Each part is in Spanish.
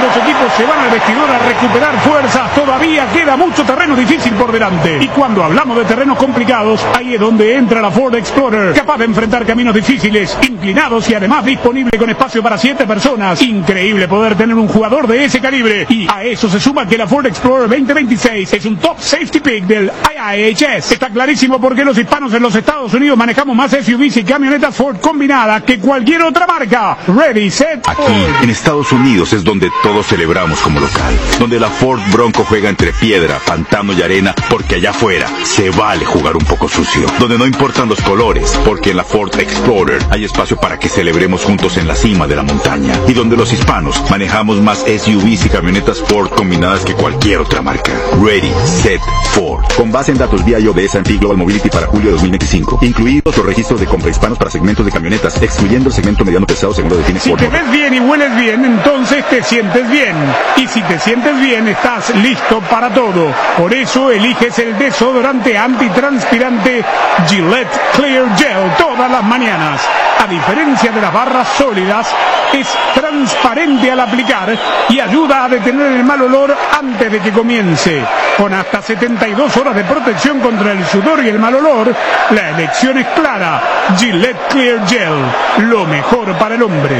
Ambos equipos se van al vestidor a recuperar fuerzas. Todavía queda mucho terreno difícil por delante. Y cuando hablamos de terrenos complicados, ahí es donde entra la Ford Explorer, capaz de enfrentar caminos difíciles, inclinados y además disponible con espacio para 7 personas. Increíble poder tener un jugador de ese calibre. Y a eso se suma que la Ford Explorer 2026 es un top safety pick del IIHS. Está clarísimo por qué los hispanos en los Estados Unidos manejamos más SUVs y camionetas Ford combinadas que cualquier otra marca. Ready, set, Aquí, Ford. en Estados Unidos, es donde todos celebramos como local. Donde la Ford Bronco juega entre piedra, pantano y arena, porque allá afuera se vale jugar un poco sucio. Donde no importan los colores, porque en la Ford Explorer hay espacio para que celebremos juntos en la cima de la montaña. Y donde los hispanos manejamos más SUVs y camionetas Ford combinadas que cualquier otra marca. Ready, set, Ford. Con base en datos VIO de S&P Global Mobility para julio de 2025. Incluidos los registros de compra hispanos para segmentos de camionetas, excluyendo el segmento mediano pesado según lo define Si Ford. te ves bien y hueles bien, entonces te sientes bien. Y si te sientes bien, estás listo para todo. Por eso eliges el desodorante antitranspirante Gillette Clear Gel todas las mañanas. A diferencia de las barras sólidas, es transparente al aplicar y ayuda a detener el mal olor antes de que comience. Con hasta 72 horas de protección contra el sudor y el mal olor, la elección es clara. Gillette Clear Gel, lo mejor para el hombre.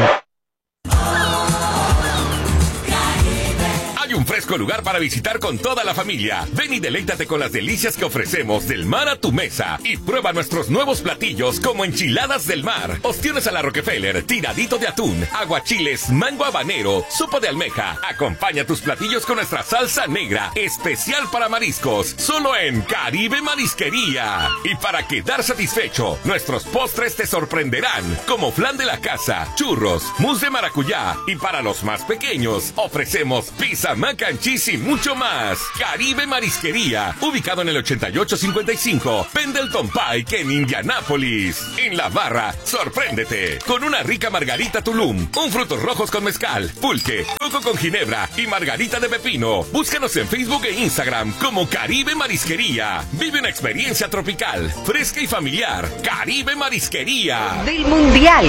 Hay un fresco lugar para visitar con toda la familia. Ven y deleítate con las delicias que ofrecemos del mar a tu mesa. Y prueba nuestros nuevos platillos como enchiladas del mar, ostiones a la Rockefeller, tiradito de atún, aguachiles, mango habanero, sopa de almeja. Acompaña tus platillos con nuestra salsa negra, especial para mariscos, solo en Caribe Marisquería. Y para quedar satisfecho, nuestros postres te sorprenderán, como flan de la casa, churros, mousse de maracuyá. Y para los más pequeños, ofrecemos pizza, mac and cheese y mucho más. Caribe Marisquería, ubicado en el 8855 Pendleton Pike en Indianápolis. En la barra, sorpréndete con una rica margarita Tulum, un frutos rojos con mezcal, pulque, coco con ginebra y margarita de pepino. Búscanos en Facebook e Instagram como Caribe Marisquería. Vive una experiencia tropical, fresca y familiar. Caribe Marisquería. Del Mundial.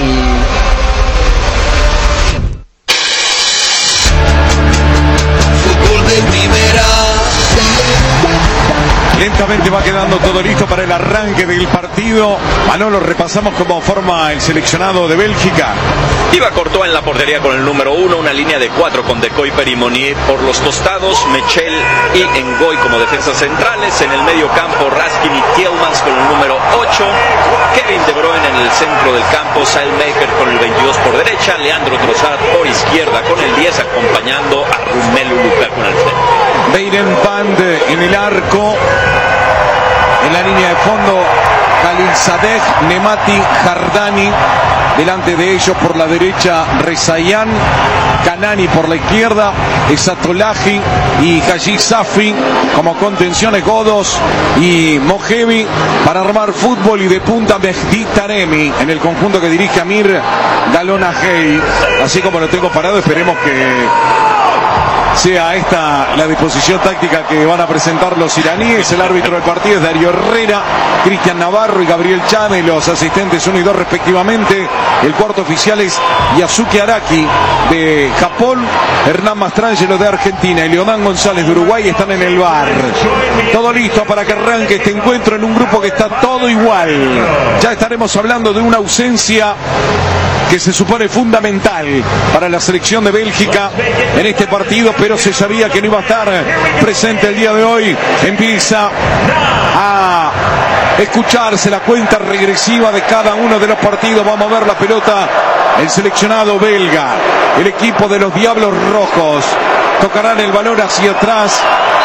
Fútbol de primera. Lentamente va quedando todo listo para el arranque del partido. Manolo, repasamos cómo forma el seleccionado de Bélgica. Iba Courtois en la portería con el número 1, una línea de 4 con De Kuyper y Monier por los costados, Mechel y Ngoy como defensas centrales, en el medio campo Raskin y Tielemans con el número 8, Kevin De Bruyne en el centro del campo, Saelmaker con el 22 por derecha, Leandro Trossard por izquierda con el 10 acompañando a Romelu Lukaku en el centro. Beiren Band en el arco, en la línea de fondo Khalilzadeh, Nemati, Jardani. Delante de ellos por la derecha Rezayan, Kanani por la izquierda, Esatolahi y Haji Safi como contenciones, Godos y Mojevi para armar fútbol, y de punta Mehdi Taremi en el conjunto que dirige Amir Galona Hey. Así como lo tengo parado, esperemos que sea esta la disposición táctica que van a presentar los iraníes. El árbitro del partido es Darío Herrera, Cristian Navarro y Gabriel Chane, los asistentes 1 y 2 respectivamente. El cuarto oficial es Yasuke Araki de Japón, Hernán Mastrangelo de Argentina y Leodán González de Uruguay están en el bar. Todo listo para que arranque este encuentro en un grupo que está todo igual. Ya estaremos hablando de una ausencia que se supone fundamental para la selección de Bélgica en este partido, pero se sabía que no iba a estar presente el día de hoy. Empieza a escucharse la cuenta regresiva de cada uno de los partidos. Vamos a ver la pelota. El seleccionado belga, el equipo de los Diablos Rojos, tocarán el balón hacia atrás.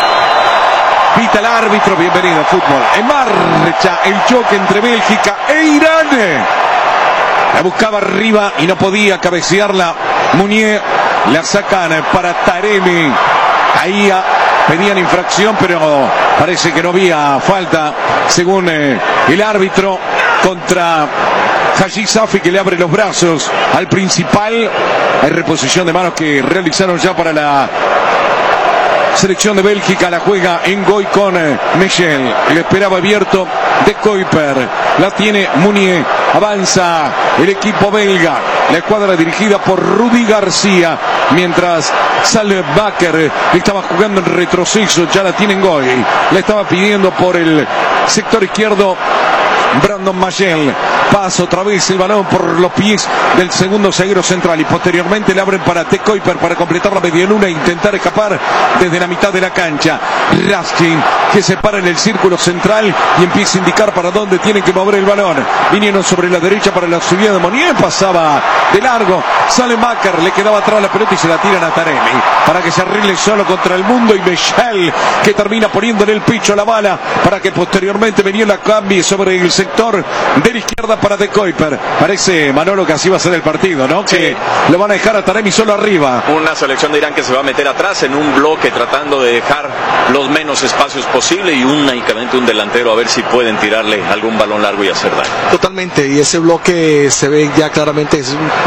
Pita el árbitro. Bienvenido a fútbol. En marcha el choque entre Bélgica e Irán. La buscaba arriba y no podía cabecearla Munier. La sacan para Taremi. Ahí pedían infracción, pero parece que no había falta, según el árbitro, contra Haji Safi, que le abre los brazos al principal. Hay reposición de manos que realizaron ya para la Selección de Bélgica la juega en Goy con Michel. Le esperaba abierto de Kuiper. La tiene Mounier. Avanza el equipo belga. La escuadra dirigida por Rudy García. Mientras Salvaker estaba jugando en retroceso. Ya la tiene en Goy. La estaba pidiendo por el sector izquierdo Brandon Mayel. Pasa otra vez el balón por los pies del segundo zaguero central y posteriormente le abren para T. Kuiper para completar la medialuna e intentar escapar desde la mitad de la cancha. Raskin que se para en el círculo central y empieza a indicar para dónde tienen que mover el balón. Vinieron sobre la derecha para la subida de Mounier, pasaba de largo. Salemaker le quedaba atrás la pelota y se la tiran a Taremi para que se arregle solo contra el mundo, y Michel que termina poniendo en el pecho la bala para que posteriormente venía la cambie sobre el sector de la izquierda para De Kuiper. Parece, Manolo, que así va a ser el partido, ¿no? Sí. Que lo van a dejar a Taremi solo arriba. Una selección de Irán que se va a meter atrás en un bloque tratando de dejar los menos espacios posible y únicamente un delantero a ver si pueden tirarle algún balón largo y hacer daño. Totalmente, y ese bloque se ve ya claramente, es un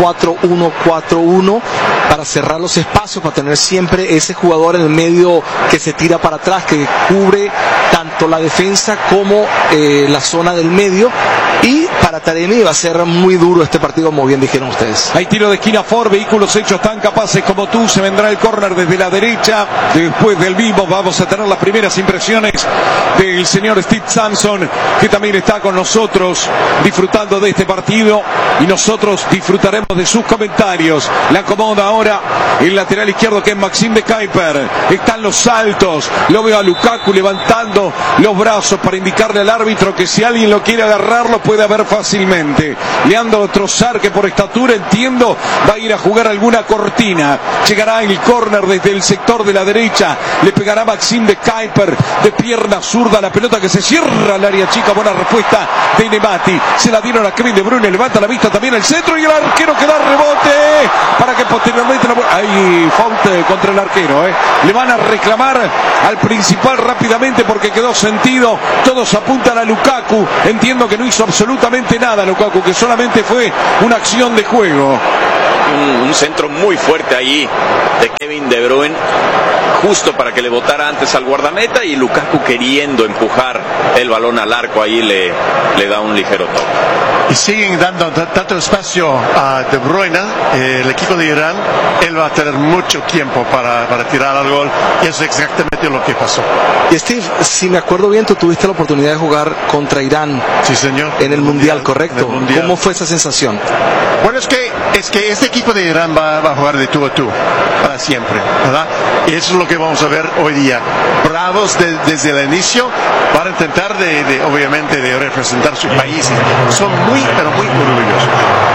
4-1-4-1 para cerrar los espacios, para tener siempre ese jugador en el medio que se tira para atrás, que cubre tanto la defensa como la zona del medio. Y para Taremi va a ser muy duro este partido, como bien dijeron ustedes. Hay tiro de esquina for vehículos hechos tan capaces como tú. Se vendrá el córner desde la derecha. Después del vivo vamos a tener las primeras impresiones del señor Steve Samson, que también está con nosotros disfrutando de este partido, y nosotros disfrutaremos de sus comentarios. La acomoda ahora el lateral izquierdo, que es Maxime de Kuiper. Están los saltos, lo veo a Lukaku levantando los brazos para indicarle al árbitro que si alguien lo quiere agarrar lo puede haber fácilmente. Leandro Trossard, que por estatura entiendo va a ir a jugar alguna cortina. Llegará el córner desde el sector de la derecha, le pegará Maxime de Kuiper de pierna zurda, la pelota que se cierra al área chica. Buena respuesta de Nemati, se la dieron a Kevin De Bruyne, levanta la vista también el centro y el arquero que da rebote para que posteriormente hay falta contra el arquero, le van a reclamar al principal rápidamente porque quedó sentido. Todos apuntan a Lukaku, entiendo que no hizo absolutamente nada Lukaku, que solamente fue una acción de juego. Un centro muy fuerte ahí de Kevin De Bruyne, justo para que le botara antes al guardameta, y Lukaku queriendo empujar el balón al arco, ahí le da un ligero toque. Y siguen dando tanto espacio a De Bruyne, el equipo de Irán. Él va a tener mucho tiempo para tirar al gol, y eso es exactamente lo que pasó. Y Steve, si me acuerdo bien, tú tuviste la oportunidad de jugar contra Irán. Sí, señor. En el Mundial, ¿correcto? En el Mundial. ¿Cómo fue esa sensación? Bueno, es que este equipo de Irán va a jugar de tú a tú para siempre, ¿verdad? Y eso es lo que vamos a ver hoy día. Bravos desde el inicio, para intentar obviamente de representar su país. Son pero muy orgullosos.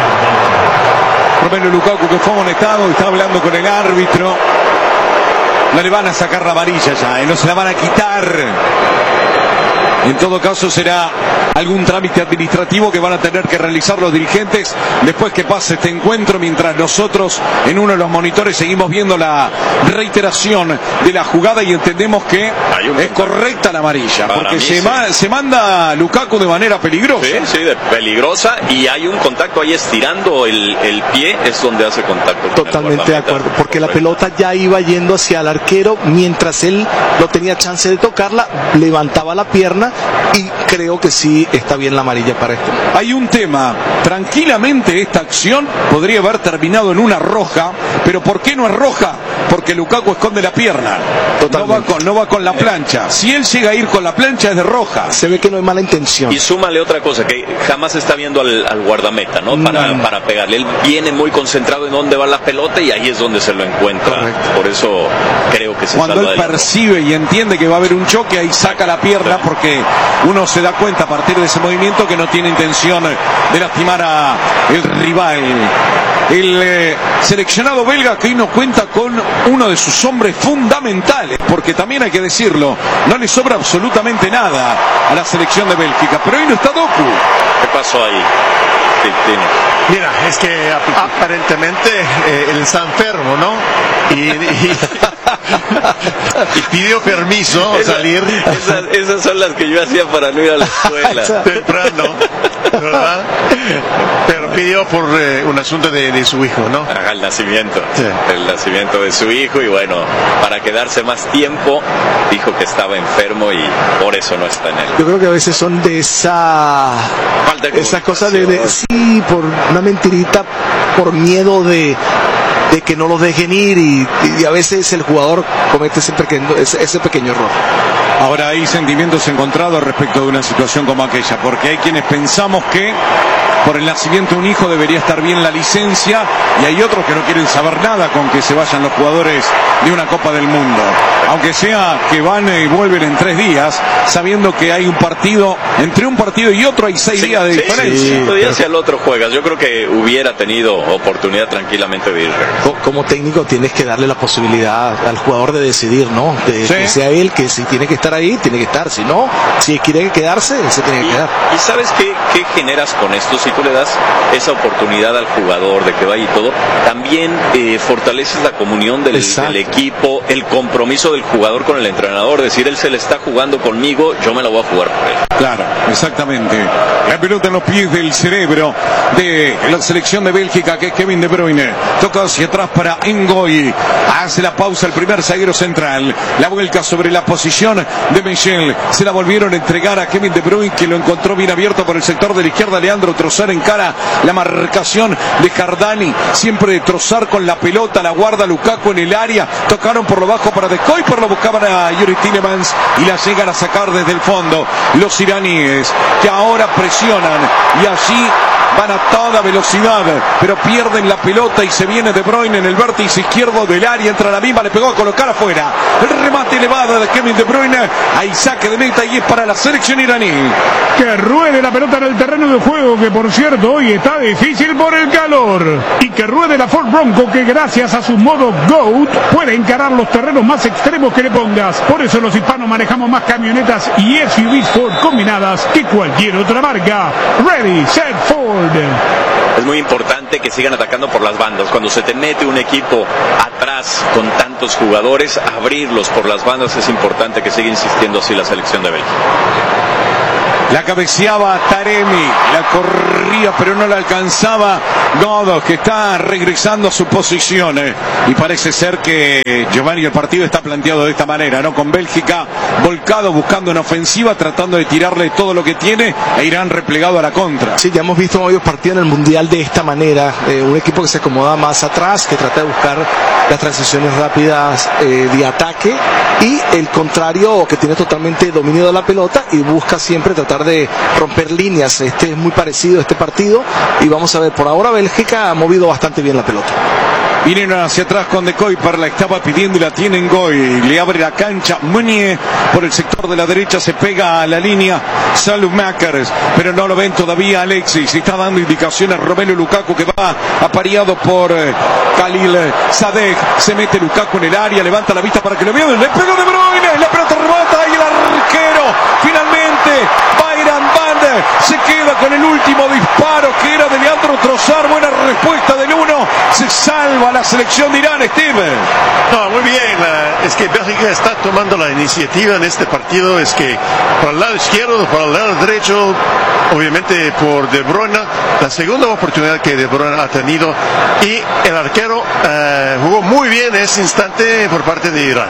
Romelu Lukaku, que fue amonestado, está hablando con el árbitro. No le van a sacar la amarilla ya, no se la van a quitar. En todo caso será algún trámite administrativo que van a tener que realizar los dirigentes después que pase este encuentro, mientras nosotros en uno de los monitores seguimos viendo la reiteración de la jugada y entendemos que es correcta la amarilla, porque se manda Lukaku de manera peligrosa. Sí, peligrosa, y hay un contacto ahí estirando el pie, es donde hace contacto. Totalmente de acuerdo, porque la pelota ya iba yendo hacia el arquero, mientras él no tenía chance de tocarla, levantaba la pierna, y creo que sí está bien la amarilla para esto. Hay un tema, tranquilamente esta acción podría haber terminado en una roja, pero ¿por qué no es roja? Porque Lukaku esconde la pierna, no va con la plancha. Si él llega a ir con la plancha es de roja. Se ve que no hay mala intención. Y súmale otra cosa, que jamás está viendo al guardameta, ¿no? Para pegarle. Él viene muy concentrado en dónde va la pelota y ahí es donde se lo encuentra. Correcto. Por eso creo que cuando él percibe y entiende que va a haber un choque, ahí saca la pierna, porque uno se da cuenta a partir de ese movimiento que no tiene intención de lastimar a el rival. El seleccionado belga, que hoy no cuenta con uno de sus hombres fundamentales, porque también hay que decirlo, no le sobra absolutamente nada a la selección de Bélgica, pero hoy no está Doku. ¿Qué pasó ahí? Mira, es que aparentemente él está enfermo, ¿no? Y Y pidió permiso salir. Esas son las que yo hacía para no ir a la escuela. Temprano, ¿verdad? Pero pidió por un asunto de su hijo, ¿no? El nacimiento. Sí. El nacimiento de su hijo, y bueno, para quedarse más tiempo, dijo que estaba enfermo y por eso no está en él. Yo creo que a veces son de esa cosa de sí, por una mentirita, por miedo de que no los dejen ir, y a veces el jugador comete ese pequeño error. Ahora hay sentimientos encontrados respecto de una situación como aquella, porque hay quienes pensamos que por el nacimiento de un hijo debería estar bien la licencia, y hay otros que no quieren saber nada con que se vayan los jugadores de una Copa del Mundo, aunque sea que van y vuelven en 3 días, sabiendo que hay un partido, entre un partido y otro hay 6 días de diferencia. 5 días y al otro juegas. Yo creo que hubiera tenido oportunidad tranquilamente de ir. Como técnico tienes que darle la posibilidad al jugador de decidir, ¿no? Que sea él, que si tiene que estar ahí, tiene que estar. Si no, si quiere quedarse, se tiene que quedar. ¿Y sabes qué generas con esto? Si tú le das esa oportunidad al jugador de que vaya y todo, también fortaleces la comunión del equipo, el compromiso del jugador con el entrenador. Decir, él se le está jugando conmigo, yo me la voy a jugar por él. Claro, exactamente. La pelota en los pies del cerebro de la selección de Bélgica, que es Kevin De Bruyne. Toca hacia atrás para Ngoy. Hace la pausa el primer zaguero central. La vuelca sobre la posición de Michel. Se la volvieron a entregar a Kevin De Bruyne, que lo encontró bien abierto por el sector de la izquierda. Leandro Trossard encara la marcación de Jardani. Siempre de Trossard con la pelota. La guarda Lukaku en el área. Tocaron por lo bajo para De Kuiper. Lo buscaban a Yuri Tielemans y la llegan a sacar desde el fondo los iraníes, que ahora presionan y allí van a toda velocidad, pero pierden la pelota y se viene De Bruyne en el vértice izquierdo del área, entra la misma, le pegó a colocar afuera, el remate elevado de Kevin De Bruyne, hay saque de meta y es para la selección iraní. Que ruede la pelota en el terreno de juego, que por cierto hoy está difícil por el calor, y que ruede la Ford Bronco, que gracias a su modo GOAT puede encarar los terrenos más extremos que le pongas. Por eso los hispanos manejamos más camionetas y SUVs Ford combinadas que cualquier otra marca. Ready, set, Ford. Es muy importante que sigan atacando por las bandas. Cuando se te mete un equipo atrás con tantos jugadores, abrirlos por las bandas es importante, que siga insistiendo así la selección de Bélgica. La cabeceaba Taremi, la corría pero no la alcanzaba Godos, que está regresando a su posición, y parece ser que Giovanni, el partido está planteado de esta manera, ¿no? Con Bélgica volcado, buscando una ofensiva, tratando de tirarle todo lo que tiene, e Irán replegado a la contra. Sí, ya hemos visto varios partidos en el Mundial de esta manera, un equipo que se acomoda más atrás, que trata de buscar las transiciones rápidas de ataque, y el contrario, que tiene totalmente dominio de la pelota y busca siempre tratar de romper líneas. Este es muy parecido a este partido, y vamos a ver, por ahora Bélgica ha movido bastante bien la pelota. Vinieron hacia atrás con De Kuiper, la estaba pidiendo y la tiene Ngoy, le abre la cancha Meunier por el sector de la derecha, se pega a la línea Salummakers, pero no lo ven todavía Alexis, está dando indicaciones Romelu Lukaku, que va apareado por Khalil Sadek, se mete Lukaku en el área, levanta la vista para que lo vean, le pegó De Bruyne, la pelota rebota y el arquero finalmente Bayram Band se queda con el último disparo, que era de Leandro Trossard. Buena respuesta del 1, se salva la selección de Irán, Steve. No, muy bien, es que Bélgica está tomando la iniciativa en este partido, es que por el lado izquierdo, por el lado derecho, obviamente por De Bruyne, la segunda oportunidad que De Bruyne ha tenido, y el arquero jugó muy bien ese instante por parte de Irán.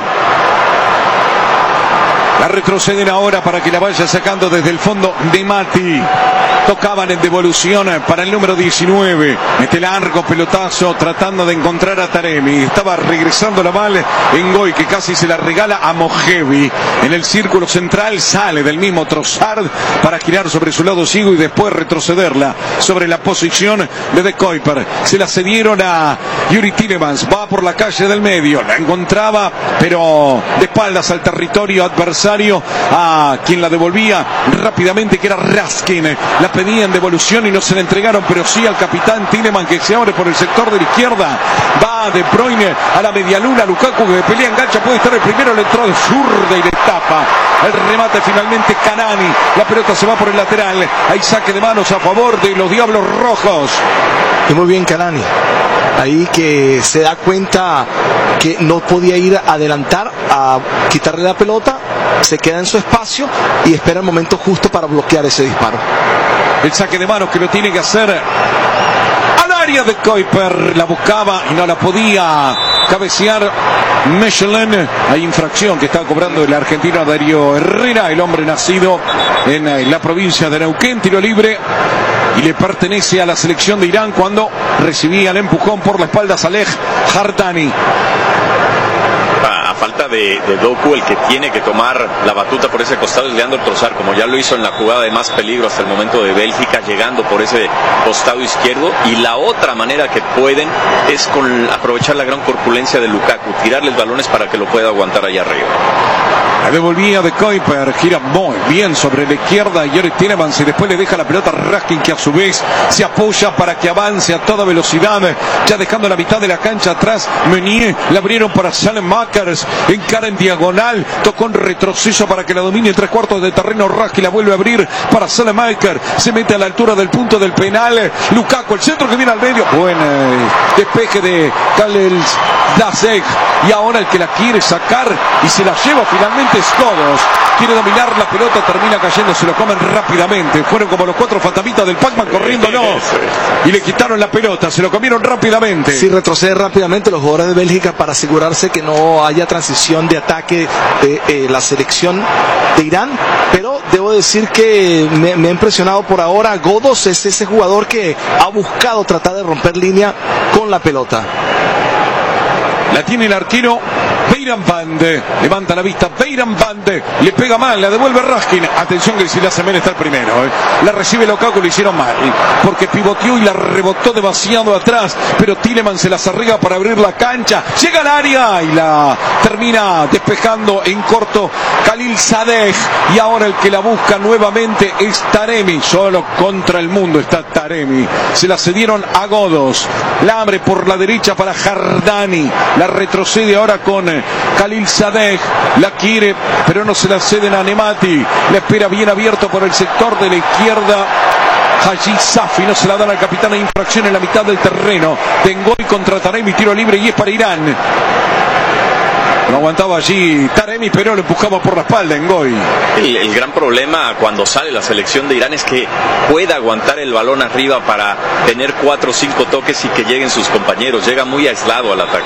La retroceden ahora para que la vaya sacando desde el fondo de Mati. Tocaban en devolución para el número 19. Este largo pelotazo tratando de encontrar a Taremi. Estaba regresando la mal Ngoy, que casi se la regala a Mojevi. En el círculo central sale del mismo Trossard para girar sobre su lado ciego y después retrocederla sobre la posición de De Kuiper. Se la cedieron a Yuri Tielemans. Va por la calle del medio. La encontraba, pero de espaldas al territorio adversario, a quien la devolvía rápidamente, que era Raskin. La pedían devolución y no se la entregaron, pero sí al capitán Tielemans, que se abre por el sector de la izquierda. Va De Bruyne a la medialuna, Lukaku, que pelea, engancha, puede estar el primero, le entró de zurda y le tapa. El remate finalmente Kanani, la pelota se va por el lateral, hay saque de manos a favor de los Diablos Rojos. Y muy bien Kanani. ahí que se da cuenta que no podía ir a adelantar, a quitarle la pelota, se queda en su espacio y espera el momento justo para bloquear ese disparo. El saque de manos que lo tiene que hacer al área de Kuiper, la buscaba y no la podía cabecear Mechelen. Hay infracción que está cobrando el argentino Darío Herrera, el hombre nacido en la provincia de Neuquén, tiro libre y le pertenece a la selección de Irán cuando recibía el empujón por la espalda Saleh Jardani. A falta de Doku, el que tiene que tomar la batuta por ese costado es Leandro Trossard, como ya lo hizo en la jugada de más peligro hasta el momento de Bélgica, llegando por ese costado izquierdo. Y la otra manera que pueden es con aprovechar la gran corpulencia de Lukaku, tirarles balones para que lo pueda aguantar allá arriba. La devolvía de Kuiper, gira muy bien sobre la izquierda y ahora Tielemans y después le deja la pelota a Raskin, que a su vez se apoya para que avance a toda velocidad, ya dejando la mitad de la cancha atrás. Meunier la abrieron para Salemackers, encara en diagonal, tocó en retroceso para que la domine en 3/4 de terreno. Raskin la vuelve a abrir para Salemackers, se mete a la altura del punto del penal. Lukaku, el centro que viene al medio, buen despeje de Khalil Dasek, y ahora el que la quiere sacar y se la lleva finalmente Skodos. Quiere dominar la pelota, termina cayendo, se lo comen rápidamente. Fueron como los 4 fantasmitas del Pac-Man corriendo, no. Y le quitaron la pelota, se lo comieron rápidamente. Sí, retrocede rápidamente los jugadores de Bélgica para asegurarse que no haya transición de ataque de la selección de Irán. Pero debo decir que me ha impresionado por ahora. Godos es ese jugador que ha buscado tratar de romper línea con la pelota. La tiene el arquero Beiran Bande, levanta la vista Beiran Bande, le pega mal, la devuelve Raskin. Atención que si la Semen está el primero, la recibe Lukaku, le hicieron mal porque pivoteó y la rebotó demasiado atrás, pero Tielemans se las arriba para abrir la cancha, llega al área y la termina despejando en corto Khalil Sadeh. Y ahora el que la busca nuevamente es Taremi, solo contra el mundo está Taremi. Se la cedieron a Godos, la abre por la derecha para Jardani, la retrocede ahora con Khalil Sadeh, la quiere pero no se la ceden a Nemati, la espera bien abierto por el sector de la izquierda Haji Safi, no se la dan al capitán de infracción en la mitad del terreno. Tengoy contra Taremi, tiro libre y es para Irán. No aguantaba allí Taremi, pero lo empujamos por la espalda en Ngoy. El gran problema cuando sale la selección de Irán es que pueda aguantar el balón arriba para tener 4 o 5 toques y que lleguen sus compañeros. Llega muy aislado al ataque.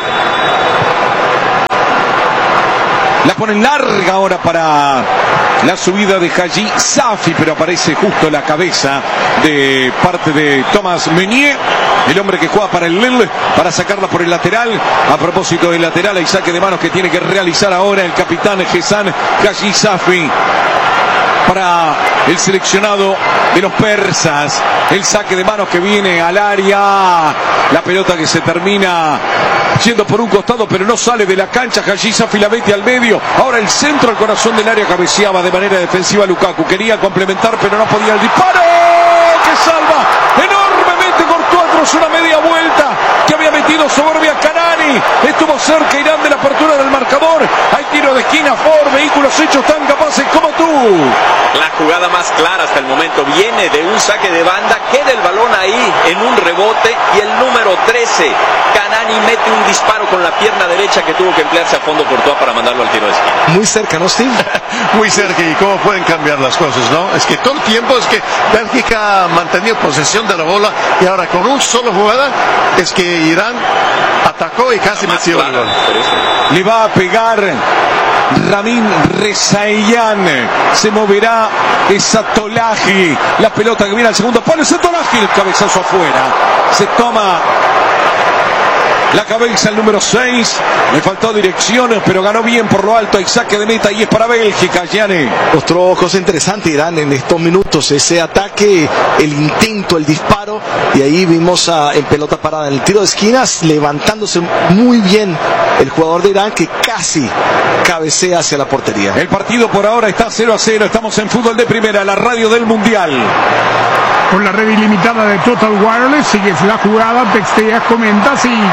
La ponen larga ahora para la subida de Haji Safi, pero aparece justo la cabeza de parte de Thomas Meunier, el hombre que juega para el Lille, para sacarla por el lateral. A propósito del lateral, hay saque de manos que tiene que realizar ahora el capitán Gesan Haji Safi para el seleccionado de los persas. El saque de manos que viene al área, la pelota que se termina yendo por un costado pero no sale de la cancha. Haji Safi la mete al medio, ahora el centro al corazón del área, cabeceaba de manera defensiva Lukaku, quería complementar pero no podía. El disparo que salva enormemente Courtois, una media vuelta que había metido soberbia Canani. Estuvo cerca Irán de la apertura del marcador. Hay tiro de esquina, Ford, vehículos hechos tan capaces como tú. La jugada más clara hasta el momento viene de un saque de banda, queda el balón ahí en un rebote y el número 13, Canani, mete un disparo con la pierna derecha que tuvo que emplearse a fondo Courtois para mandarlo al tiro de esquina. Muy cerca, ¿no, Steve? Muy cerca, y cómo pueden cambiar las cosas, ¿no? Es que todo el tiempo es que Bélgica ha mantenido posesión de la bola y ahora con un solo jugada es que Irán atacó y casi metió el gol. Le va a pegar Ramin Rezaian, se moverá Satolahi, la pelota que viene al segundo palo, Satolahi, el cabezazo afuera, se toma la cabeza el número 6, le faltó dirección pero ganó bien por lo alto, hay saque de meta y es para Bélgica. Gianni, mostró cosa interesante Irán en estos minutos, ese ataque, el intento, el disparo, y ahí vimos en pelota parada en el tiro de esquinas, levantándose muy bien el jugador de Irán que casi cabecea hacia la portería. El partido por ahora está 0-0, estamos en Fútbol de Primera, la radio del Mundial. Con la red ilimitada de Total Wireless, sigues la jugada, texteas, comentas y ¡gol!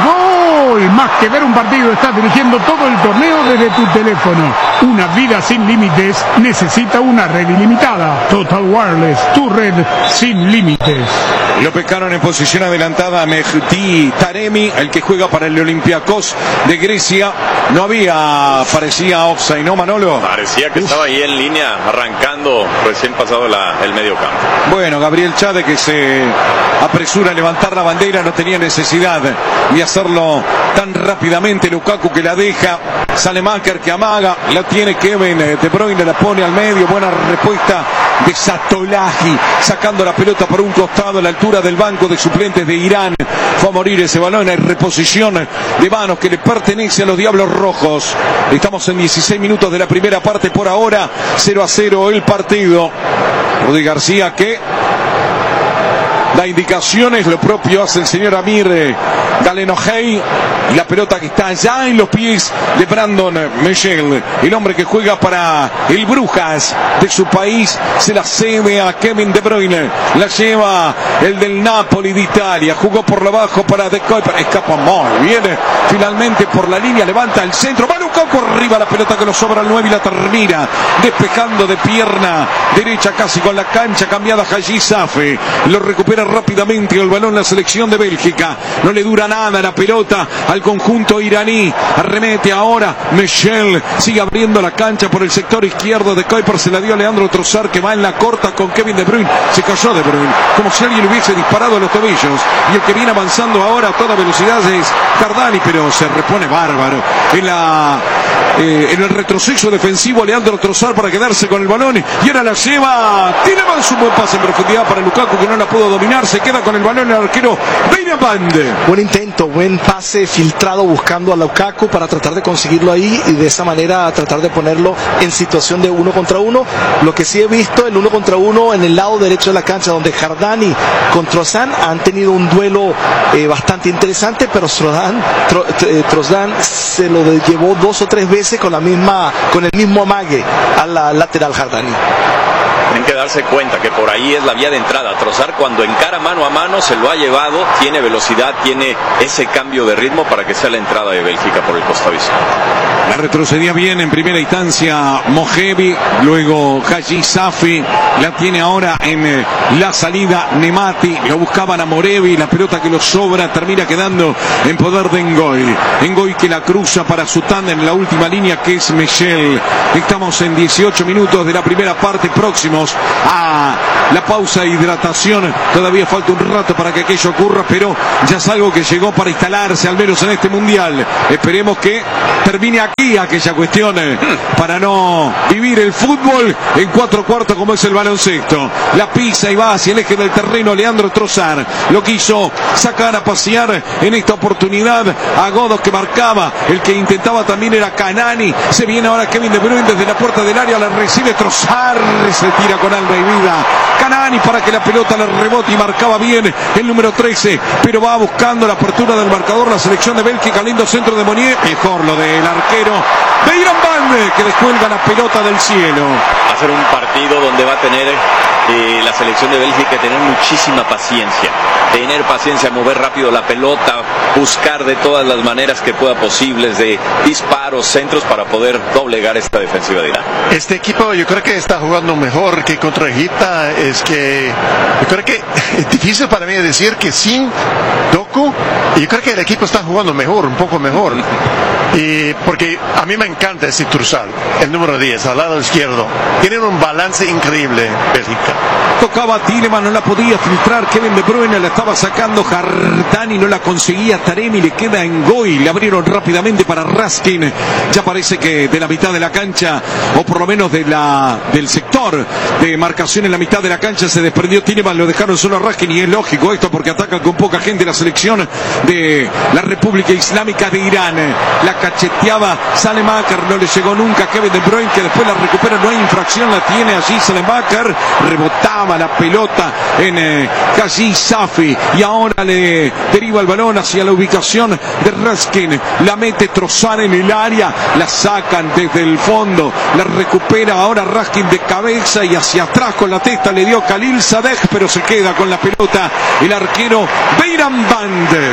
gol. Más que ver un partido, estás dirigiendo todo el torneo desde tu teléfono. Una vida sin límites necesita una red ilimitada. Total Wireless, tu red sin límites. Lo pescaron en posición adelantada Mehdi Taremi, el que juega para el Olympiacos de Grecia. No había, parecía offside, ¿no, Manolo? Parecía que estaba ahí en línea, arrancando recién pasado el medio campo. Bueno, Gabriel Chade, que se apresura a levantar la bandera, no tenía necesidad de hacerlo tan rápidamente. Lukaku que la deja, Salemaker que amaga, la tiene Kevin De Bruyne, la pone al medio. Buena respuesta de Satolahi, sacando la pelota por un costado a la altura del banco de suplentes de Irán. Fue a morir ese balón en reposición de manos que le pertenece a los Diablos Rojos. Estamos en 16 minutos de la primera parte. Por ahora 0-0 el partido. Rudy García que da indicaciones, lo propio hace el señor Amir Galenohey. Y la pelota que está ya en los pies de Brandon Michel, el hombre que juega para el Brujas de su país, se la cede a Kevin De Bruyne, la lleva el del Napoli de Italia, jugó por lo bajo para De Kuiper, escapa muy bien, finalmente por la línea, levanta el centro, va Lukaku arriba, la pelota que lo sobra al 9 y la termina despejando de pierna derecha casi con la cancha cambiada. Haji Safi lo recupera rápidamente el balón la selección de Bélgica, no le dura nada la pelota al conjunto iraní, arremete ahora Michel, sigue abriendo la cancha por el sector izquierdo. De Kuiper se la dio a Leandro Trossard que va en la corta con Kevin De Bruyne, se cayó De Bruyne como si alguien hubiese disparado a los tobillos, y el que viene avanzando ahora a toda velocidad es Jardani, pero se repone bárbaro en el retroceso defensivo Leandro Trossard para quedarse con el balón, y ahora la lleva Tielemans, un buen pase en profundidad para Lukaku que no la pudo dominar, se queda con el balón el arquero Beiranband. Buen intento, buen pase filtrado buscando a Lukaku para tratar de conseguirlo ahí y de esa manera tratar de ponerlo en situación de 1 contra 1. Lo que sí he visto, el 1 contra 1 en el lado derecho de la cancha, donde Jardani con Trossard han tenido un duelo bastante interesante, pero Trossard se lo llevó 2 o 3 veces con el mismo amague a la lateral Jardani. Tienen que darse cuenta que por ahí es la vía de entrada. Trossard cuando encara mano a mano se lo ha llevado, tiene velocidad, tiene ese cambio de ritmo para que sea la entrada de Bélgica por el costado izquierdo. La retrocedía bien en primera instancia Mojevi, luego Haji Safi, la tiene ahora en la salida Nemati, lo buscaban a Morevi, la pelota que lo sobra termina quedando en poder de Ngoy. Ngoy que la cruza para su tándem en la última línea que es Michel. Estamos en 18 minutos de la primera parte, próximos a la pausa de hidratación. Todavía falta un rato para que aquello ocurra, pero ya es algo que llegó para instalarse al menos en este mundial. Esperemos que termine aquí aquella cuestión para no vivir el fútbol en 4/4 como es el baloncesto. La pisa y va hacia el eje del terreno Leandro Trossard, lo quiso sacar a pasear en esta oportunidad a Godos que marcaba, el que intentaba también era Kanani. Se viene ahora Kevin De Bruyne desde la puerta del área, la recibe Trossard, se tira con alma y vida Kanani para que la pelota le rebote y marcaba bien el número 13, pero va buscando la apertura del marcador la selección de Bélgica. Lindo centro de Monier, mejor lo del arquero Beiranband que descuelga la pelota del cielo. Va a ser un partido donde va a tener la selección de Bélgica tener muchísima paciencia, mover rápido la pelota, buscar de todas las maneras que pueda posibles de disparos, centros para poder doblegar esta defensiva de Irán. Este equipo yo creo que está jugando mejor que contra Egipto. Es que yo creo que es difícil para mí decir que sin Doku, yo creo que el equipo está jugando mejor, un poco mejor. Y porque a mí me encanta ese Trossard, el número 10, al lado izquierdo. Tienen un balance increíble, Bélgica. Tocaba Tielemans, no la podía filtrar. Kevin De Bruyne la estaba sacando. Jardani no la conseguía. Taremi le queda en Ngoy. Le abrieron rápidamente para Raskin. Ya parece que de la mitad de la cancha, o por lo menos del sector de marcación en la mitad de la cancha, se desprendió Tielemans. Lo dejaron solo a Raskin, y es lógico esto porque atacan con poca gente la selección de la República Islámica de Irán. La cacheteaba Salemaker, no le llegó nunca a Kevin De Bruyne, que después la recupera. No hay infracción, la tiene allí Salemaker. Rebotaba la pelota en Haji Safi, y ahora le deriva el balón hacia la ubicación de Raskin. La mete Trossard en el área, la sacan desde el fondo, la recupera ahora Raskin de cabeza y hacia atrás con la testa le dio Khalil Sadegh, pero se queda con la pelota el arquero Beiranband.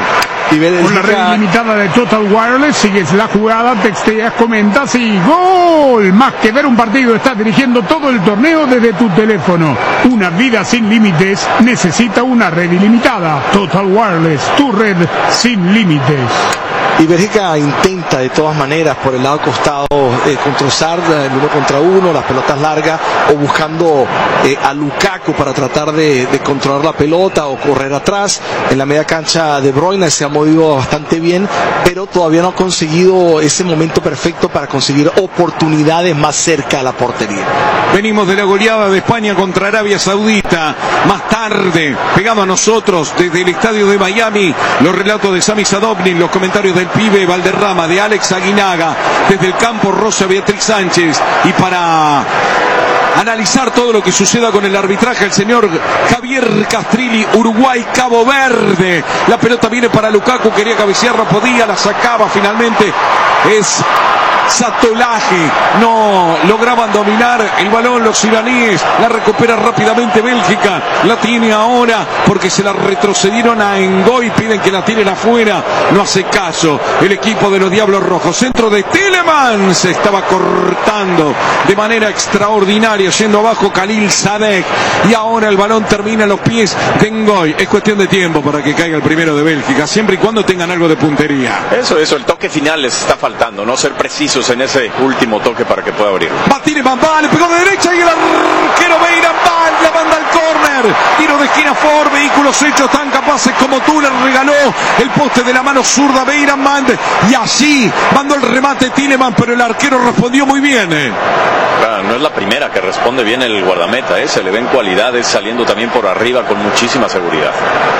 Y Bélgica... Con la red ilimitada de Total Wireless sigues la jugada, texteas, comentas y ¡gol! Más que ver un partido, estás dirigiendo todo el torneo desde tu teléfono. Una vida sin límites necesita una red ilimitada. Total Wireless, tu red sin límites. Y Bélgica intenta de todas maneras por el lado costado cruzar el 1 contra 1, las pelotas largas, o buscando a Lukaku para tratar de controlar la pelota o correr atrás. En la media cancha De Bruyne se ha movido bastante bien, pero todavía no ha conseguido ese momento perfecto para conseguir oportunidades más cerca de la portería. Venimos de la goleada de España contra Arabia Saudita. Más tarde, pegado a nosotros desde el estadio de Miami, los relatos de Sami Sadovnik, los comentarios del pibe Valderrama, de Alex Aguinaga, desde el campo Rosa Beatriz Sánchez, y para analizar todo lo que suceda con el arbitraje, el señor Javier Castrilli, Uruguay, Cabo Verde. La pelota viene para Lukaku, quería cabecear, no podía, la sacaba finalmente. Es Satolaje, no lograban dominar el balón los iraníes, la recupera rápidamente Bélgica, la tiene ahora porque se la retrocedieron a Ngoy, piden que la tiren afuera, no hace caso el equipo de los Diablos Rojos. Centro de Tielemans, se estaba cortando de manera extraordinaria, yendo abajo Khalil Sadek, y ahora el balón termina en los pies de Ngoy. Es cuestión de tiempo para que caiga el primero de Bélgica, siempre y cuando tengan algo de puntería. Eso, el toque final les está faltando, no ser precisos en ese último toque para que pueda abrir. Va Tielemans, le pegó de derecha y el arquero Beiran la manda al córner. Tiro de esquina Ford, vehículos hechos tan capaces como tú, le regaló el poste de la mano zurda Beiran y allí mandó el remate Tielemans, pero el arquero respondió muy bien. Claro, no es la primera que responde bien el guardameta, se le ven cualidades saliendo también por arriba con muchísima seguridad.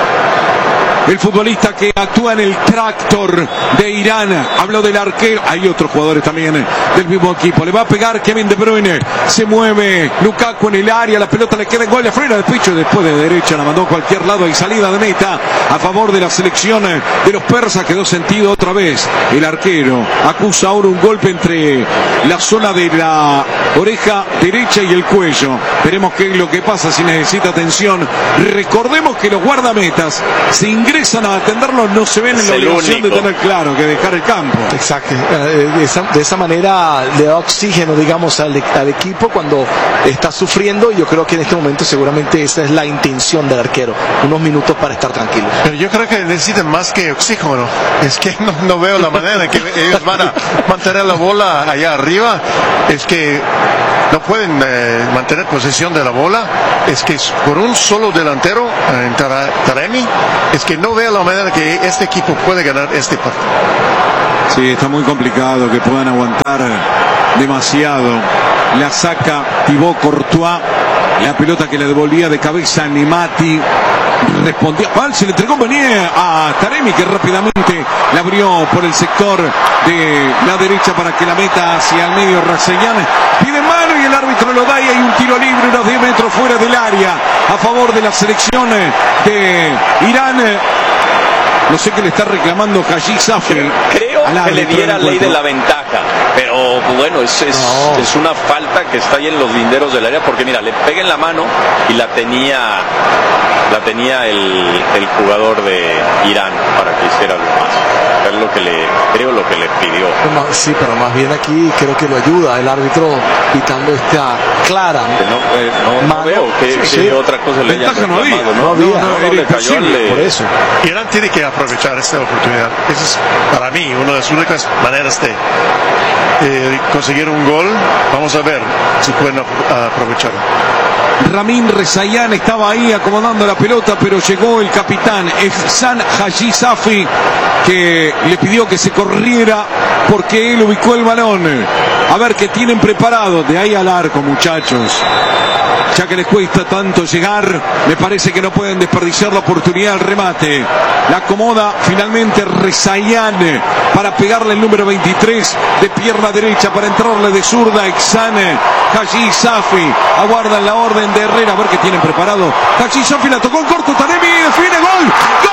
El futbolista que actúa en el Tractor de Irán, habló del arquero, hay otros jugadores también del mismo equipo, le va a pegar Kevin De Bruyne, se mueve Lukaku en el área, la pelota le queda en gol, frena de pecho, después de derecha la mandó a cualquier lado y salida de meta a favor de la selección de los persas. Quedó sentido otra vez el arquero, acusa ahora un golpe entre la zona de la oreja derecha y el cuello. Veremos qué es lo que pasa, si necesita atención. Recordemos que los guardametas, si ingresan a atenderlo, no se ven en la obligación de tener claro que dejar el campo. Exacto, de esa manera le da oxígeno, digamos, al equipo cuando está sufriendo. Yo creo que en este momento seguramente esa es la intención del arquero, unos minutos para estar tranquilo. Pero yo creo que necesitan más que oxígeno, es que no veo la manera en que ellos van a mantener la bola allá arriba, es que no pueden mantener posesión de la bola, es que por un solo delantero, en Taremi, es que no veo la manera que este equipo puede ganar este partido. Sí, está muy complicado que puedan aguantar demasiado. La saca Thibaut Courtois, la pelota que le devolvía de cabeza a Nemati, respondía mal, se le entregó a Taremi, que rápidamente la abrió por el sector de la derecha para que la meta hacia el medio. Raseyan pide mano y el árbitro lo da, y hay un tiro libre unos 10 metros fuera del área a favor de la selección de Irán. No sé qué le está reclamando Haji Safi. Creo que le diera ley de la ventaja, pero bueno, es una falta que está ahí en los linderos del área, porque mira, le pega en la mano y la tenía el jugador de Irán para que hiciera lo más. Es lo que le pidió. Sí, pero más bien aquí creo que lo ayuda el árbitro quitando esta clara. No veo que otra cosa le haya reclamado. No le cayó por eso. Irán tiene que aprovechar esta oportunidad. Esa es para mí una de las únicas maneras de conseguir un gol. Vamos a ver si pueden aprovecharlo. Ramin Rezayan estaba ahí acomodando la pelota, pero llegó el capitán Ehsan Haji Safi, que le pidió que se corriera porque él ubicó el balón. A ver qué tienen preparado de ahí al arco, muchachos. Ya que les cuesta tanto llegar, me parece que no pueden desperdiciar la oportunidad del remate. La acomoda finalmente Rezayan para pegarle el número 23 de pierna derecha, para entrarle de zurda Ehsan Haji Safi. Aguardan la orden de Herrera, a ver qué tienen preparado. Haji Safi la tocó en corto, Taremi define, gol.